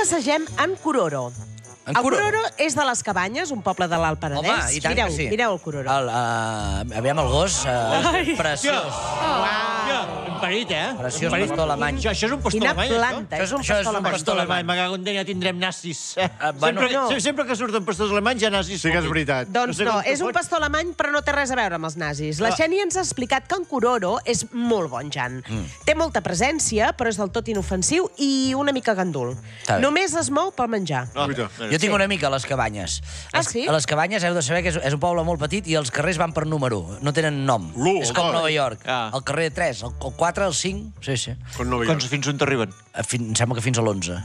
passegem en Cororo. En El Cororo? Cororo és de les Cabanyes, un poble de l'Alt Penedès. Home, i tant que sí. Mireu el Cororo. Aviam el gos, preciós. Un parit, Preciós pastor alemany. Això és un pastor Quina alemany, planta, és un Això és pastor un alemany. pastor alemany. Me cago en Déu, ja tindrem nazis. bueno, Sempre que surten pastors alemanys hi ha nazis. Sí que és veritat. Doncs no, és un pastor alemany, però no té res a veure amb els nazis. La Xènia ens ha explicat que en Cororo és molt bon jan. Té molta presència, però és del tot inofensiu i una mica gandul. Està bé. Només es mou pel menjar. Jo tinc una mica a les Cabanyes. Ah, sí? A les Cabanyes heu de saber que és un poble molt petit i els carrers van per número. No tenen nom. L'u, És com el dos. Nova York. Ah. El carrer 3, el 4, el 5... Sí, sí. Con Nova York. Fins on t'arriben? Em sembla que fins a l'11.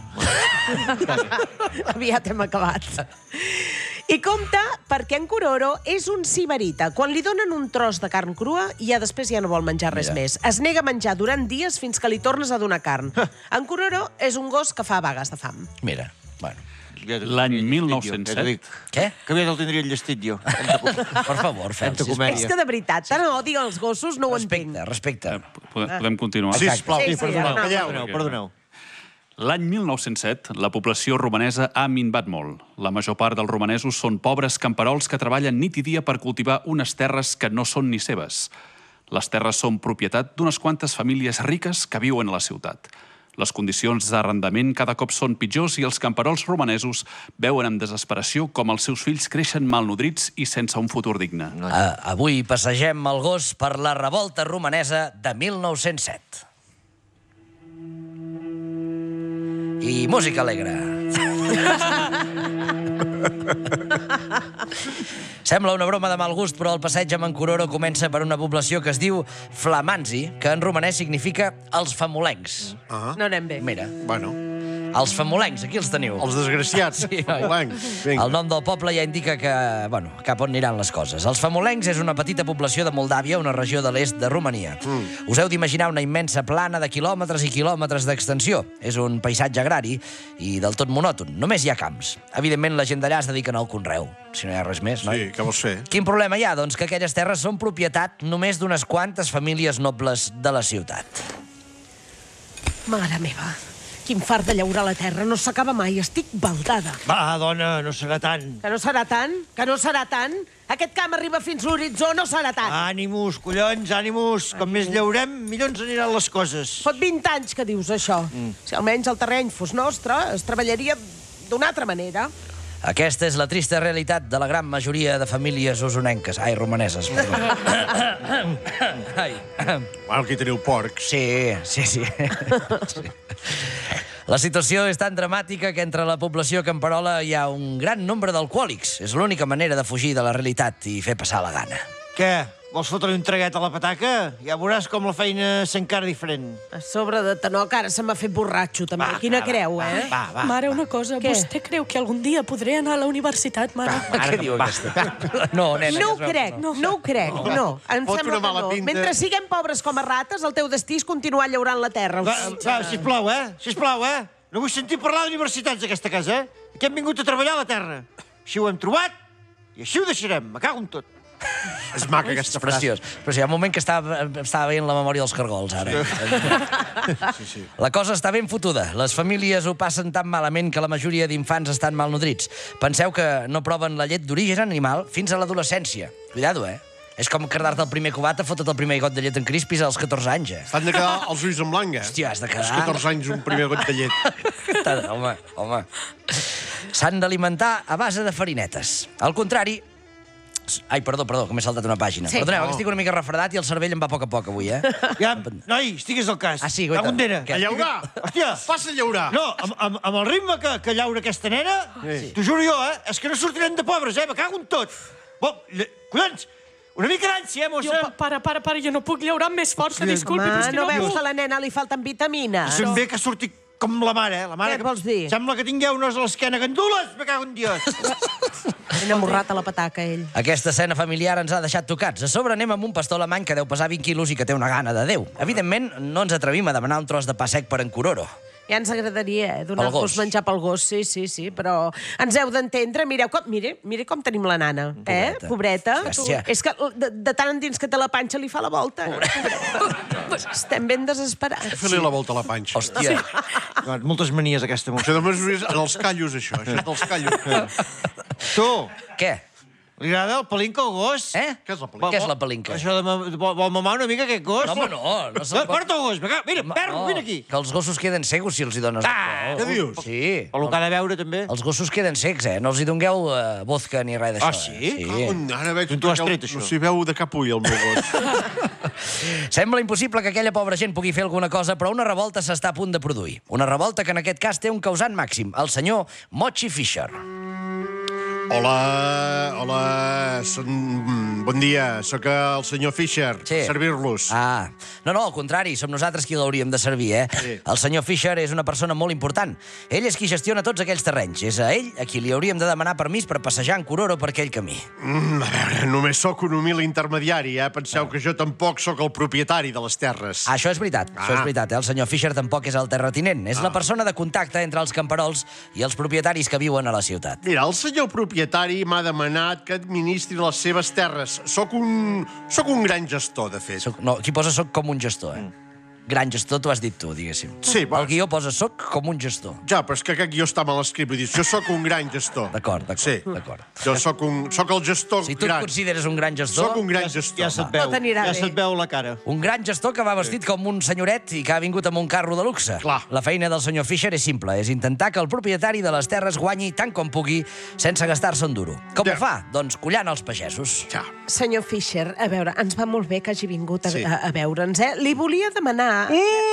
Aviat hem acabat. I compte, perquè en Cororo és un sibarita. Quan li donen un tros de carn crua, després ja no vol menjar res més. Es nega a menjar durant dies fins que li tornes a donar carn. En Cororo és un gos que fa vagues de fam. Mira, bueno. L'any 1907. Què? Que aviat el tindria enllestit, jo. Per favor, fem. És que de veritat, tant odi els gossos, no ho entenc. Respecte. Podem continuar? Sisplau, Sí, perdoneu. no. Calleu. Perdoneu. L'any 1907, la població romanesa ha minvat molt. La major part dels romanesos són pobres camperols que treballen nit i dia per cultivar unes terres que no són ni seves. Les terres són propietat d'unes quantes famílies riques que viuen a la ciutat. Les condicions d'arrendament cada cop són pitjors i els camperols romanesos veuen amb desesperació com els seus fills creixen malnodrits i sense un futur digne. Avui passegem el gos per la revolta romanesa de 1907. I música alegre. Sembla una broma de mal gust, però el passeig amb en Cororo comença per una població que es diu Flamanzi, que en romanès significa els famolencs. No anem bé. Mira, Bueno, els famolencs, aquí els teniu. els desgraciats. Sí, oi? Famolencs. Vinga. El nom del poble ja indica que, cap on aniran les coses. Els famolencs és una petita població de Moldàvia, una regió de l'est de Romania. Us heu d'imaginar una immensa plana de quilòmetres i quilòmetres d'extensió. És un paisatge agrari i del tot monòton. Només hi ha camps. Evidentment, la gent d'allà es dediquen al conreu. Si no hi ha res més, no? Sí, què vols fer? Quin problema hi ha? Doncs que aquelles terres són propietat només d'unes quantes famílies nobles de la ciutat. Mare meva, quin fart de llaurar la terra. No s'acaba mai, estic baldada. Va, dona, no serà tant. Que no serà tant? Que no serà tant? Aquest camp arriba fins l'horitzó, no serà tant. Ànimus, collons, ànimus. Com més llaurem, millor ens aniran les coses. Fot 20 anys que dius això. Si almenys el terreny fos nostre, es treballaria d'una altra manera. Aquesta és la trista realitat de la gran majoria de famílies usonenques. Ai, romaneses. Ai. Bueno, aquí teniu porcs. Sí. La situació és tan dramàtica que entre la població camperola hi ha un gran nombre d'alcohòlics. És l'única manera de fugir de la realitat i fer passar la gana. Què? Vols fotre un traguet a la pataca? Ja veuràs com la feina s'encara diferent. A sobre de tenor, que ara se m'ha fet borratxo, també. Quina creu, eh? Va. Mare, una cosa. Què? Vostè creu que algun dia podré anar a la universitat, mare? Què diu aquesta? No, nena. No ho crec, no ho crec, no. Em Fot sembla una mala que no. pinta. Mentre siguem pobres com a rates, el teu destí és continuar llaurant la terra. Va, sisplau, Sisplau, No vull sentir parlar d'universitats, aquesta casa, Que hem vingut a treballar a la terra. Així ho hem trobat i així ho deixarem. Me cago en tot. És maca aquesta frase. Preciós. Però sí, hi ha un moment que estava veient la memòria dels cargols, ara. Sí. La cosa està ben fotuda. Les famílies ho passen tan malament que la majoria d'infants estan malnodrits. Penseu que no proven la llet d'origen animal fins a l'adolescència. Cuidado, És com quedar-te el primer cubat a fotre't el primer got de llet en crispis als 14 anys, T'han de quedar els ulls en blanc, Hòstia, has de quedar... Als 14 anys un primer got de llet. Home. S'han d'alimentar a base de farinetes. Al contrari... Ai, perdó, que m'he saltat una pàgina. Sí. Perdoneu, que estic una mica refredat i el cervell em va a poc avui, Ja, noi, estigues al cas. Ah, sí, guaita. La condena. Què? A llaurar! Hòstia! Passa a llaurar! No, amb el ritme que llaura aquesta nena, t'ho juro jo, és que no sortirem de pobres, Me cago en tot. Collons, una mica d'ànsia, mossa. Para, jo no puc llaurar amb més força, disculpi, però és que No no veus puc. que a la nena li falten vitamines? Sent bé que surti com la mare, La mare Què vols dir? Sembla que tingueu unes a l'esquena gandules, me cago en Dios. Ben amorrat a la pataca, ell. Aquesta escena familiar ens ha deixat tocats. A sobre anem amb un pastor alemany que deu pesar 20 quilos i que té una gana de Déu. Evidentment, no ens atrevim a demanar un tros de pa sec per en Cororo. Ja ens agradaria, Pel donar-vos gos. menjar pel gos, sí, però ens heu d'entendre. Mire com tenim la nana, Pobreta. Gràcies. És que de tant endins que té la panxa li fa la volta. Estem ben desesperats. Fer-li la volta a la panxa. Hòstia, Moltes manies, aquesta Això només és en els callos, això. Això és dels callos. Tu, Què? li agrada el pelinco al gos? Què és la pel·lícula? Què és la pelinca? Això de vol mamar una mica aquest gos? Home, no se'n pot... Porta el gos, mira, perro, vine aquí. Que els gossos queden cegos si els hi dones alcohol. Què dius? Sí. Però el que ha de veure, també. Els gossos queden secs, no els hi dongueu vodka ni res d'això. Ah, sí? Sí. Ara veig Tu has que tret, això. no s'hi veu de cap ull, el meu gos. Sembla impossible que aquella pobra gent pugui fer alguna cosa, però una revolta s'està a punt de produir. Una revolta que en aquest cas té un causant màxim, el senyor Mochi Fisher. Hola, bon dia, sóc el senyor Fisher, Sí. servir-los. No, al contrari, som nosaltres qui l'hauríem de servir, Sí. El senyor Fisher és una persona molt important. Ell és qui gestiona tots aquells terrenys. És a ell a qui li hauríem de demanar permís per passejar en Cororo per aquell camí. A veure, només sóc un humil intermediari, Penseu que jo tampoc sóc el propietari de les terres. Això és veritat, això és veritat. El senyor Fisher tampoc és el terratinent. És la persona de contacte entre els camperols i els propietaris que viuen a la ciutat. Mira, el senyor propietari m'ha demanat que administri les seves terres. Sóc un gran gestor, de fet. Aquí posa soc com un gestor, Gran gestor, t'ho has dit tu, diguéssim. Sí, El guió posa soc com un gestor. Ja, però és que aquest guió està mal escrit. Vull dir, jo sóc un gran gestor. D'acord. Sí, jo sóc el gestor Si tu et gran. consideres un gran gestor... Sóc un gran gestor. Ja se't veu, No t'anirà ja bé. se't veu la cara. Un gran gestor que va vestit com un senyoret i que ha vingut amb un carro de luxe. Clar. La feina del senyor Fisher és simple, és intentar que el propietari de les terres guanyi tant com pugui sense gastar-se un duro. Com Ja. ho fa? Doncs collant els pagesos. Ja. Senyor Fisher, a veure, ens va molt bé que hagi vingut Sí. a veure'ns, Li volia demanar...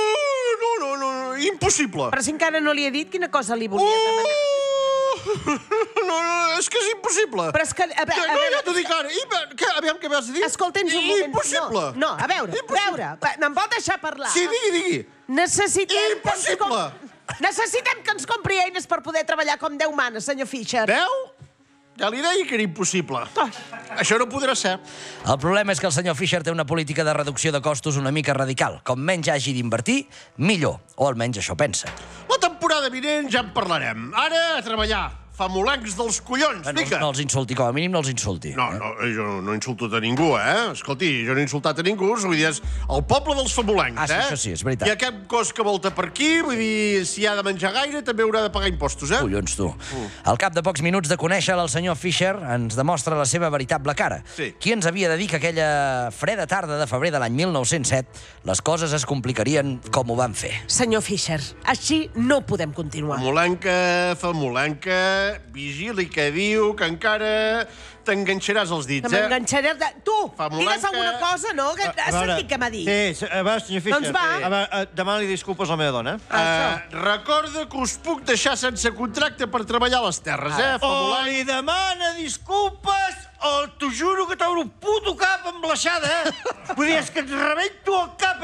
No, impossible. Però si encara no li he dit quina cosa li volia demanar. No, és que és impossible. Però és que... A Ja t'ho dic ara. Aviam què vas dir. Escolta'ns un moment. Impossible. No, a veure, me'n pot deixar parlar? Sí, digui. Necessitem... Impossible. Necessitem que ens compri eines per poder treballar com Déu mana, senyor Fisher. Veu? Ja li deia que era impossible. Això no podrà ser. El problema és que el senyor Fisher té una política de reducció de costos una mica radical. Com menys hagi d'invertir, millor. O almenys això pensa. La temporada vinent ja en parlarem. Ara, a treballar. Famolencs dels collons, mica. No els insulti, com a mínim no els insulti. No, jo no he insultat a ningú, Escolti, jo no he insultat a ningú, vull dir, és el poble dels famolencs, Sí, això sí, és veritat. I aquest cos que volta per aquí, vull dir, si ha de menjar gaire, també haurà de pagar impostos, Collons, tu. Al cap de pocs minuts de conèixer el senyor Fisher, ens demostra la seva veritable cara. Sí. Qui ens havia de dir que aquella freda tarda de febrer de l'any 1907 les coses es complicarien com ho van fer? Senyor Fisher, així no podem continuar. Famolenca, vigili que diu que encara t'enganxaràs els dits, Que m'enganxaré... Tu, Famolenca. digues alguna cosa, no? Que has sentit què m'ha dit? Sí, a veure, senyor Fisher. Doncs va. A veure, demana-li disculpes a la meva dona. Recorda que us puc deixar sense contracte per treballar a les terres, O li demana disculpes o t'ho juro que t'obro un puto cap amb l'aixada, Vull dir, és que et rebento el cap,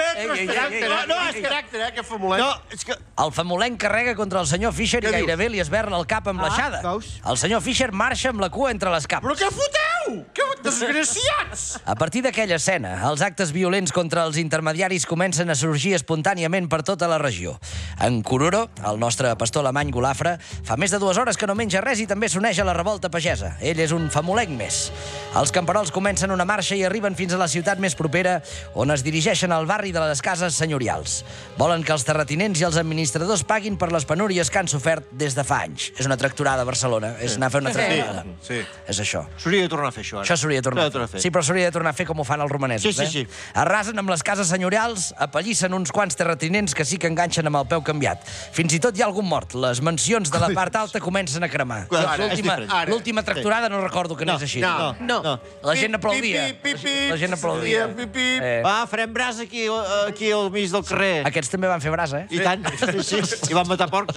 No, és caràcter, que famolenc. No, és que... El famolenc carrega contra el senyor Fisher i Què gairebé li esberla el cap amb l'aixada. veus? El senyor Fisher marxa amb la cua entre les cames. Però què foteu? Que desgraciats! A partir d'aquella escena, els actes violents contra els intermediaris comencen a sorgir espontàniament per tota la regió. En Cororo, el nostre pastor alemany Golafre, fa més de 2 hores que no menja res i també s'uneix a la revolta pagesa. Ell és un famolenc més. Els camperols comencen una marxa i arriben fins a la ciutat més propera, on es dirigeixen al barri de les cases senyorials. Volen que els terratinents i els administradors paguin per les penúries que han sofert des de fa anys. És una tractorada a Barcelona, és anar a fer una tractorada. Sí. És això. S'hauria de tornar a fer això, ara. Això s'hauria de tornar a fer. Sí, però s'hauria de tornar a fer com ho fan els romanesos, Sí. Arrasen amb les cases senyorials, apallissen uns quants terratinents que sí que enganxen amb el peu canviat. Fins i tot hi ha algun mort. Les mansions de la part alta comencen a cremar. Ara, és diferent. L'última tractorada no recordo que anés així. No. La gent aplaudia. La gent aplaudia. Va, farem brasa aquí al mig del carrer. Aquests també van fer brasa, I tant, sí. I van matar porcs,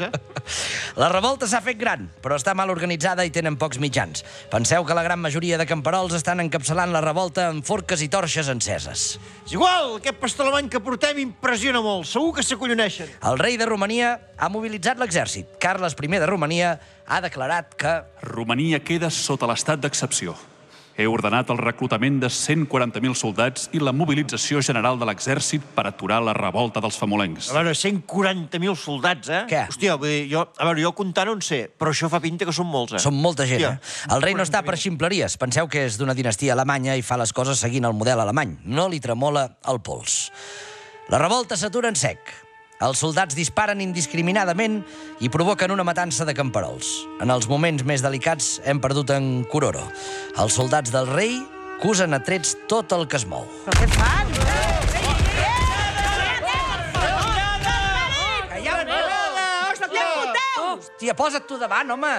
La revolta s'ha fet gran, però està mal organitzada i tenen pocs mitjans. Penseu que la gran majoria de camperols estan encapçalant la revolta amb forques i torxes enceses. És igual, aquest pastor alemany que portem impressiona molt. Segur que s'acolloneixen. El rei de Romania ha mobilitzat l'exèrcit. Carles I de Romania ha declarat que... Romania queda sota l'estat d'excepció. He ordenat el reclutament de 140.000 soldats i la mobilització general de l'exèrcit per aturar la revolta dels famolencs. A veure, 140.000 soldats, Què? Hòstia, vull dir, jo comptar no en sé, però això fa pinta que són molts, Són molta gent, Hòstia. El rei no està per ximpleries. Penseu que és d'una dinastia alemanya i fa les coses seguint el model alemany. No li tremola el pols. La revolta s'atura en sec. Els soldats disparen indiscriminadament i provoquen una matança de camperols. En els moments més delicats hem perdut en Cororo. Els soldats del rei cusen a trets tot el que es mou. Però què fan? Hòstia, posa't tu davant, home!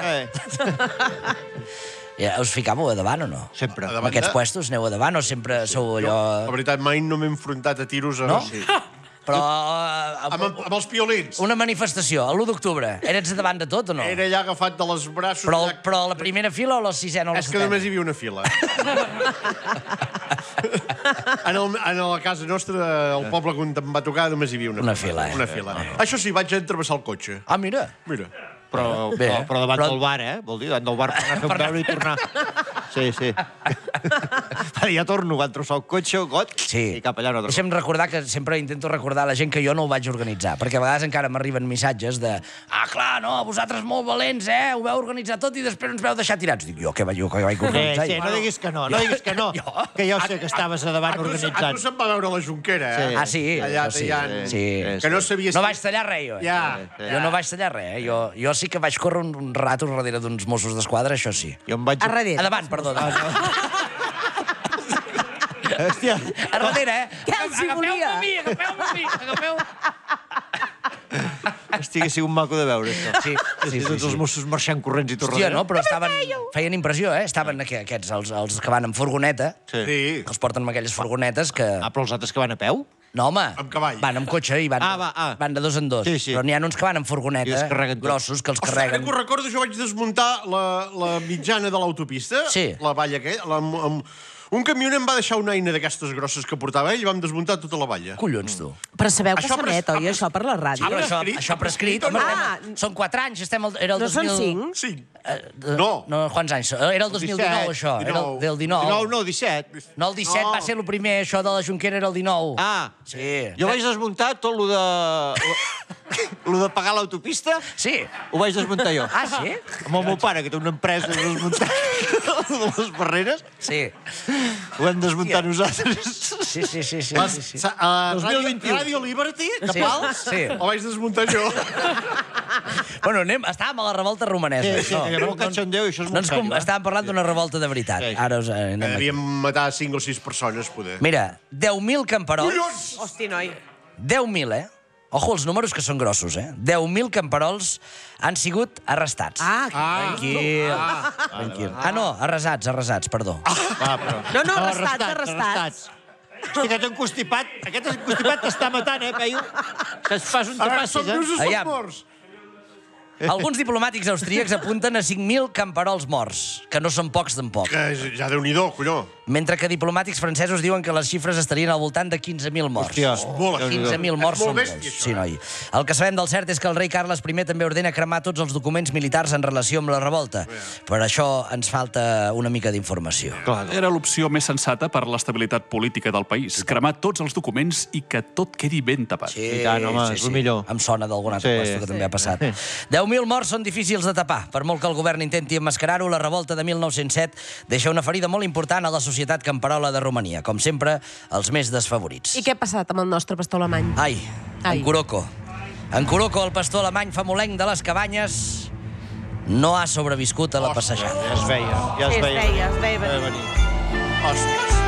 Us ficàveu a davant o no? Sempre. En aquests puestos aneu a davant o sempre sou allò... La veritat, mai no m'he enfrontat a tiros a... No? Sí. Però... Amb els piolins. Una manifestació, l'1 d'octubre. Eres a davant de tot o no? Era allà agafat de les braços... Però a la primera fila o a la sisena o a la És que setena? només hi havia una fila. En la casa nostra, el poble on em va tocar, només hi havia una fila. Una fila. Això sí, vaig travessar el cotxe. Ah, mira. Mira. Però davant del bar, Vol dir, davant del bar per anar a fer un beure i tornar. Sí. Ja torno, van trossar el cotxe, got, i cap allà no torno. Deixa'm recordar que sempre intento recordar a la gent que jo no ho vaig organitzar, perquè a vegades encara m'arriben missatges de clar, no, vosaltres molt valents, ho vau organitzar tot i després ens vau deixar tirats. Dic, jo què vaig organitzar? Sí, no diguis que no, que jo sé que estaves a davant organitzant. A tu se'n va veure la Jonquera, Ah, sí? Allà tallant. Que no sabia... No vaig tallar res, jo. Jo no vaig tallar res, Jo sí que vaig córrer un rato darrere d'uns Mossos d'Esquadra, això sí. Jo em vaig... A darrere. A davant, perdó. Hòstia. A darrere, Què els hi volia? Agafeu-me a mi. Hòstia, que ha sigut maco de veure, això. Sí. Tots els Mossos marxant corrents i tot Hòstia, no, però feien impressió, Estaven aquests, els que van amb furgoneta, Sí. els porten amb aquelles furgonetes que... Però els altres que van a peu? No, home, Amb cavall. van amb cotxe i van de dos en dos. Sí. Però n'hi ha uns que van amb I furgoneta, els carreguen tot. grossos, que els Ostres, carreguen. que ho recordo, jo vaig desmuntar la mitjana de l'autopista, Sí. la valla aquella, un camioner em va deixar una eina d'aquestes grosses que portava ell i vam desmuntar tota la valla. Collons, tu. Però sabeu que Això s'emet, oi, això per la ràdio? Ah, però prescrit? això prescrit, home, són 4 anys, era el No 2000... són 5? Sí. No, quants anys? Era el 2019, això. Era el 19. No, 17. No, el 17 va ser el primer, això de la Jonquera era el 19. Ah, sí. Jo vaig desmuntar tot lo de pagar l'autopista, Sí. ho vaig desmuntar jo. Ah, sí? Amb el meu pare, que té una empresa de desmuntar les barreres, Sí. ho vam desmuntar nosaltres. Sí. 2021. Radio Liberty, de Pals, Sí. el vaig desmuntar jo. Bueno, estàvem a la revolta romanesa. Sí, que molt cachondeu, i això és molt sèrio. Estàvem parlant d'una revolta de veritat. Sí. Ara us anem aquí. Devíem matar 5 o 6 persones, poder. Mira, 10.000 camperols... Collons! Hosti, noi. 10.000, Ojo, els números que són grossos, 10.000 camperols han sigut arrestats. Tranquil. No, arrasats, perdó. No, arrestats. Hosti, aquest encostipat t'està matant, Peyu? Que es fas un tapassis, Som vius o som Aviam. morts? Alguns diplomàtics austríacs apunten a 5.000 camperols morts, que no són pocs tampoc. Que ja Déu-n'hi-do, colló. Mentre que diplomàtics francesos diuen que les xifres estarien al voltant de 15.000 morts. Hòstia. Molt, 15.000 morts És són molt bèstia, molts. això, Sí, noi. El que sabem del cert és que el rei Carles I també ordena cremar tots els documents militars en relació amb la revolta. Per això ens falta una mica d'informació. Era l'opció més sensata per l'estabilitat política del país. Cremar tots els documents i que tot quedi ben tapat. I tant, home, és el millor. Em sona d'algun altre puesto que també ha passat. 10.000 morts són difícils de tapar. Per molt que el govern intenti emmascarar-ho, la revolta de 1907 deixa una ferida molt important a la societat camperola de Romania. Com sempre, els més desfavorits. I què ha passat amb el nostre pastor alemany? En Curocco. En Curocco, el pastor alemany famolenc de les cabanyes, no ha sobreviscut a la passejada. Ja es veia Es veia venir. Ostres.